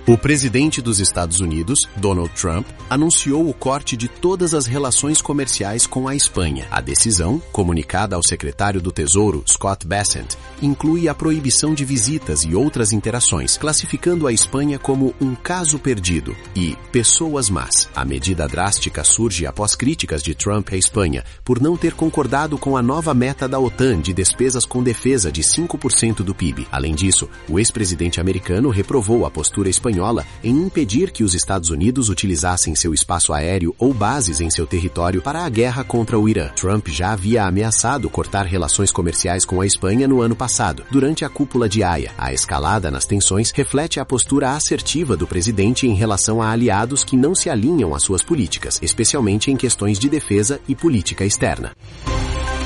O presidente dos Estados Unidos, Donald Trump, anunciou o corte de todas as relações comerciais com a Espanha. A decisão, comunicada ao secretário do Tesouro, Scott Bessent, inclui a proibição de visitas e outras interações, classificando a Espanha como um caso perdido e pessoas más. A medida drástica surge após críticas de Trump à Espanha por não ter concordado com a nova meta da OTAN de despesas com defesa de 5% do PIB. Além disso, o ex-presidente americano reprovou a postura espanhola em impedir que os Estados Unidos utilizassem seu espaço aéreo ou bases em seu território para a guerra contra o Irã. Trump já havia ameaçado cortar relações comerciais com a Espanha no ano passado, durante a cúpula de Haia. A escalada nas tensões reflete a postura assertiva do presidente em relação a aliados que não se alinham às suas políticas, especialmente em questões de defesa e política externa.